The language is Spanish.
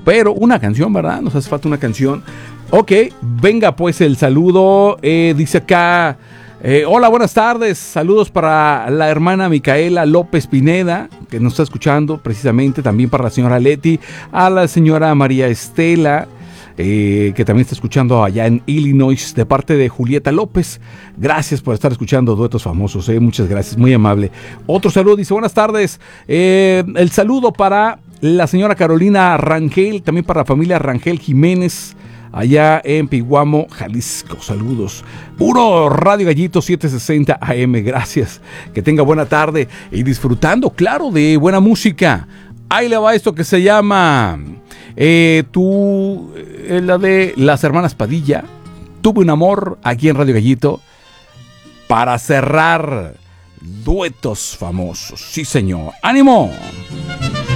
pero una canción, ¿verdad? Nos hace falta una canción. Ok, venga pues el saludo. Dice acá, hola, buenas tardes. Saludos para la hermana Micaela López Pineda, que nos está escuchando precisamente. También para la señora Leti, a la señora María Estela, que también está escuchando allá en Illinois, de parte de Julieta López. Gracias por estar escuchando Duetos Famosos, muchas gracias, muy amable. Otro saludo, dice, buenas tardes. El saludo para la señora Carolina Rangel, también para la familia Rangel Jiménez, allá en Piguamo, Jalisco. Saludos. Puro Radio Gallito 760 AM, gracias. Que tenga buena tarde y disfrutando, claro, de buena música. Ahí le va esto que se llama la de las hermanas Padilla. Tuve un amor, aquí en Radio Gallito, para cerrar Duetos Famosos. Sí, señor. ¡Ánimo!